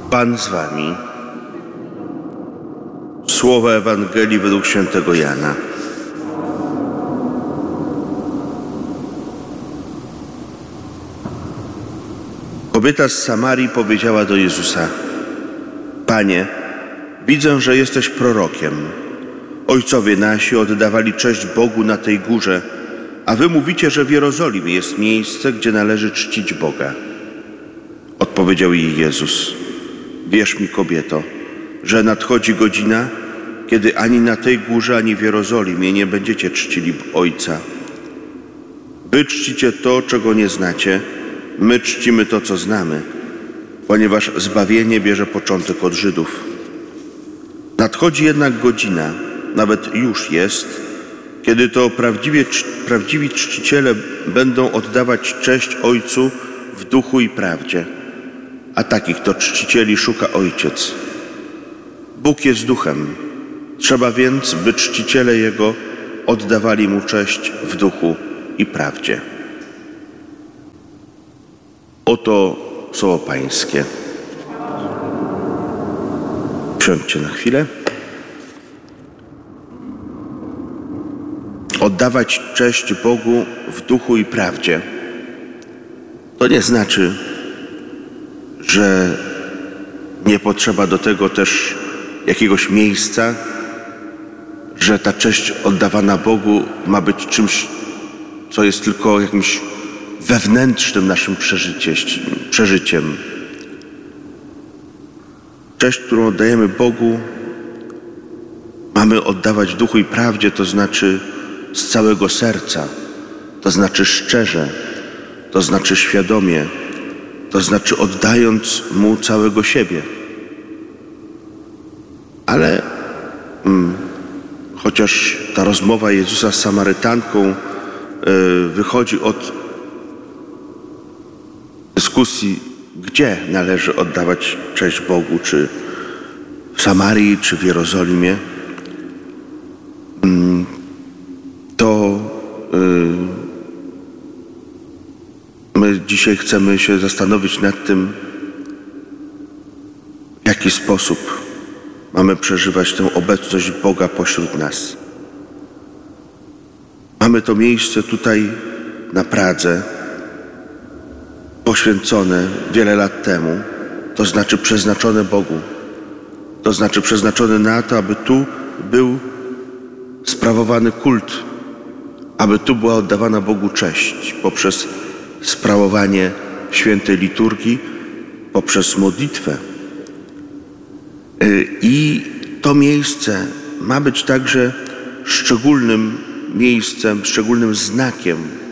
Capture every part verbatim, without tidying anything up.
Pan z wami. Słowa Ewangelii według świętego Jana. Kobieta z Samarii powiedziała do Jezusa: Panie, widzę, że jesteś prorokiem. Ojcowie nasi oddawali cześć Bogu na tej górze, a wy mówicie, że w Jerozolimie jest miejsce, gdzie należy czcić Boga. Odpowiedział jej Jezus: Wierz mi, kobieto, że nadchodzi godzina, kiedy ani na tej górze, ani w Jerozolimie nie będziecie czcili Ojca. Wy czcicie to, czego nie znacie, my czcimy to, co znamy, ponieważ zbawienie bierze początek od Żydów. Nadchodzi jednak godzina, nawet już jest, kiedy to prawdziwie, prawdziwi czciciele będą oddawać cześć Ojcu w duchu i prawdzie, a takich to czcicieli szuka Ojciec. Bóg jest duchem, trzeba więc, by czciciele Jego oddawali Mu cześć w duchu i prawdzie. Oto słowo Pańskie. Siądźcie na chwilę. Oddawać cześć Bogu w duchu i prawdzie. To nie znaczy, że nie potrzeba do tego też jakiegoś miejsca, że ta cześć oddawana Bogu ma być czymś, co jest tylko jakimś wewnętrznym naszym przeżyciem. Cześć, którą oddajemy Bogu, mamy oddawać w duchu i prawdzie, to znaczy z całego serca, to znaczy szczerze, to znaczy świadomie, to znaczy oddając Mu całego siebie. Ale mm, chociaż ta rozmowa Jezusa z Samarytanką y, wychodzi od dyskusji, gdzie należy oddawać cześć Bogu, czy w Samarii, czy w Jerozolimie, to yy, my dzisiaj chcemy się zastanowić nad tym, w jaki sposób mamy przeżywać tę obecność Boga pośród nas. Mamy to miejsce tutaj na Pradze, poświęcone wiele lat temu, to znaczy przeznaczone Bogu, to znaczy przeznaczone na to, aby tu był sprawowany kult, aby tu była oddawana Bogu cześć poprzez sprawowanie świętej liturgii, poprzez modlitwę. I to miejsce ma być także szczególnym miejscem, szczególnym znakiem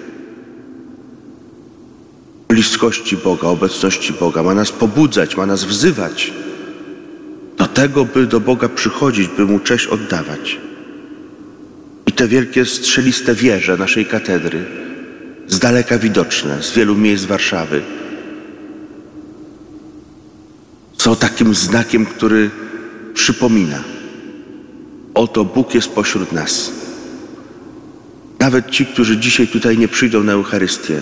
bliskości Boga, obecności Boga. Ma nas pobudzać, ma nas wzywać do tego, by do Boga przychodzić, by Mu cześć oddawać. I te wielkie strzeliste wieże naszej katedry, z daleka widoczne, z wielu miejsc Warszawy, są takim znakiem, który przypomina: oto Bóg jest pośród nas. Nawet ci, którzy dzisiaj tutaj nie przyjdą na Eucharystię,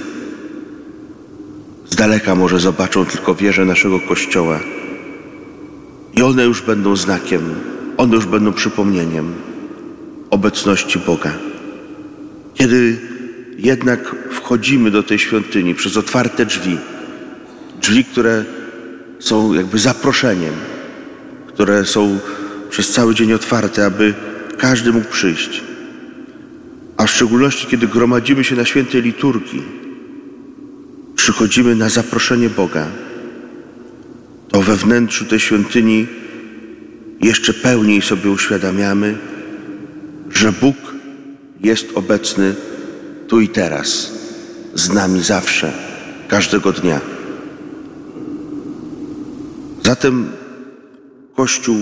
z daleka może zobaczą tylko wieże naszego Kościoła i one już będą znakiem, one już będą przypomnieniem obecności Boga. Kiedy jednak wchodzimy do tej świątyni przez otwarte drzwi, drzwi, które są jakby zaproszeniem, które są przez cały dzień otwarte, aby każdy mógł przyjść, a w szczególności kiedy gromadzimy się na świętej liturgii, przychodzimy na zaproszenie Boga, to we wnętrzu tej świątyni jeszcze pełniej sobie uświadamiamy, że Bóg jest obecny tu i teraz, z nami zawsze, każdego dnia. Zatem Kościół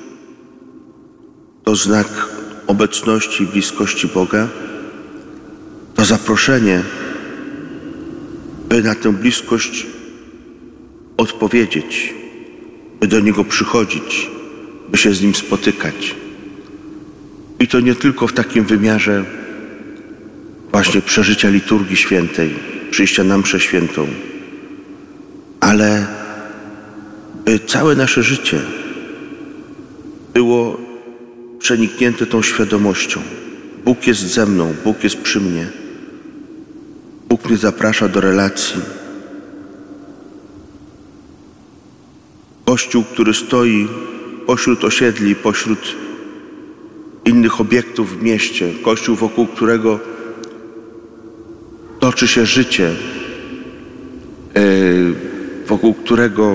to znak obecności i bliskości Boga, to zaproszenie, by na tę bliskość odpowiedzieć, by do Niego przychodzić, by się z Nim spotykać. I to nie tylko w takim wymiarze właśnie przeżycia liturgii świętej, przyjścia na mszę świętą, ale by całe nasze życie było przeniknięte tą świadomością. Bóg jest ze mną, Bóg jest przy mnie. Bóg mnie zaprasza do relacji. Kościół, który stoi pośród osiedli, pośród innych obiektów w mieście. Kościół, wokół którego toczy się życie, wokół którego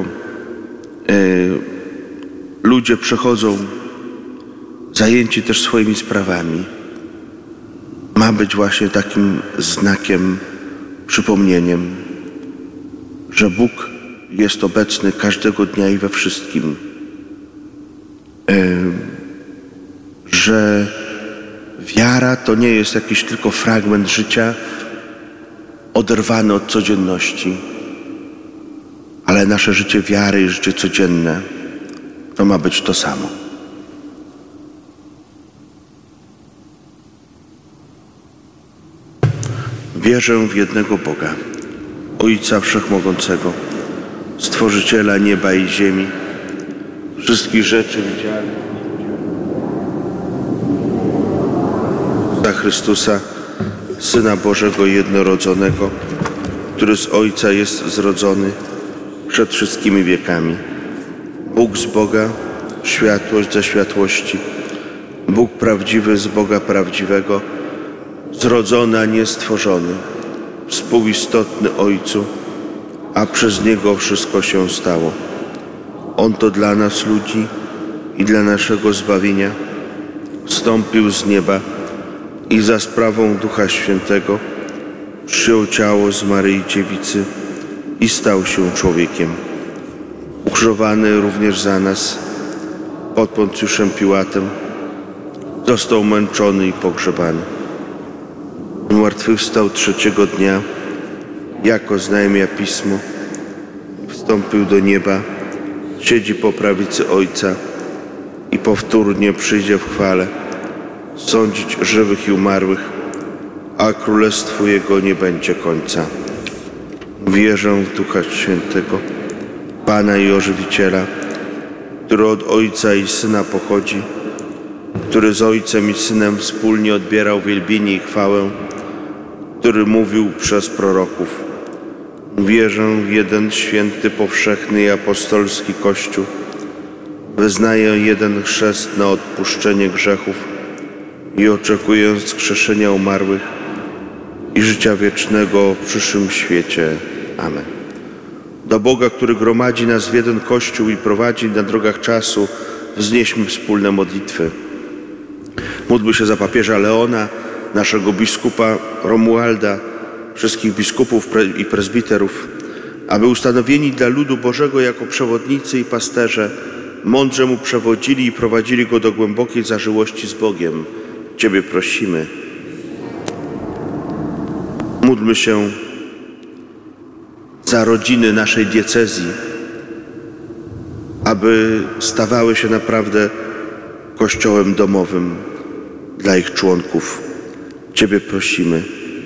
ludzie przechodzą zajęci też swoimi sprawami. Ma być właśnie takim znakiem, przypomnieniem, że Bóg jest obecny każdego dnia i we wszystkim. Że wiara to nie jest jakiś tylko fragment życia oderwany od codzienności, ale nasze życie wiary i życie codzienne to ma być to samo. Wierzę w jednego Boga, Ojca Wszechmogącego, Stworzyciela nieba i ziemi, wszystkich rzeczy widzialnych, za Chrystusa, Syna Bożego jednorodzonego, który z Ojca jest zrodzony przed wszystkimi wiekami. Bóg z Boga, światłość ze światłości, Bóg prawdziwy z Boga prawdziwego, zrodzony, a nie stworzony, współistotny Ojcu, a przez Niego wszystko się stało. On to dla nas ludzi i dla naszego zbawienia zstąpił z nieba i za sprawą Ducha Świętego przyjął ciało z Maryi Dziewicy i stał się człowiekiem. Ukrzyżowany również za nas pod Poncjuszem Piłatem, został męczony i pogrzebany. Zmartwychwstał trzeciego dnia, jako oznajmia Pismo, wstąpił do nieba, siedzi po prawicy Ojca i powtórnie przyjdzie w chwale sądzić żywych i umarłych, a królestwu Jego nie będzie końca. Wierzę w Ducha Świętego, Pana i Ożywiciela, który od Ojca i Syna pochodzi, który z Ojcem i Synem wspólnie odbierał wielbienie i chwałę, który mówił przez proroków. Wierzę w jeden święty, powszechny i apostolski Kościół. Wyznaję jeden chrzest na odpuszczenie grzechów i oczekuję wskrzeszenia umarłych i życia wiecznego w przyszłym świecie. Amen. Do Boga, który gromadzi nas w jeden Kościół i prowadzi na drogach czasu, wznieśmy wspólne modlitwy. Módlmy się za papieża Leona, naszego biskupa Romualda, wszystkich biskupów i prezbiterów, aby ustanowieni dla ludu Bożego jako przewodnicy i pasterze mądrze mu przewodzili i prowadzili go do głębokiej zażyłości z Bogiem. Ciebie prosimy. Módlmy się za rodziny naszej diecezji, aby stawały się naprawdę kościołem domowym dla ich członków. Ciebie prosimy.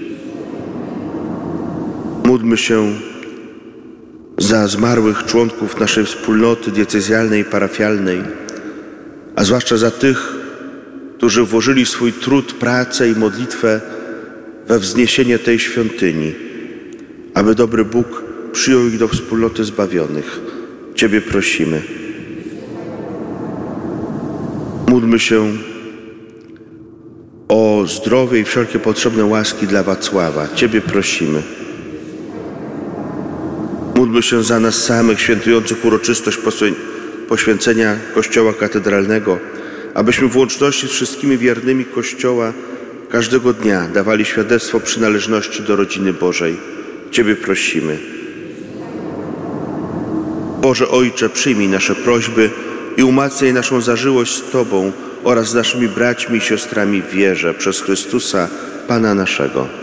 Módlmy się za zmarłych członków naszej wspólnoty diecezjalnej i parafialnej, a zwłaszcza za tych, którzy włożyli swój trud, pracę i modlitwę we wzniesienie tej świątyni, aby dobry Bóg przyjął ich do wspólnoty zbawionych. Ciebie prosimy. Módlmy się o zdrowie i wszelkie potrzebne łaski dla Wacława. Ciebie prosimy. Módlmy się za nas samych, świętujących uroczystość poświęcenia Kościoła Katedralnego, abyśmy w łączności z wszystkimi wiernymi Kościoła każdego dnia dawali świadectwo przynależności do rodziny Bożej. Ciebie prosimy. Boże Ojcze, przyjmij nasze prośby i umacniaj naszą zażyłość z Tobą oraz z naszymi braćmi i siostrami w wierze przez Chrystusa, Pana naszego.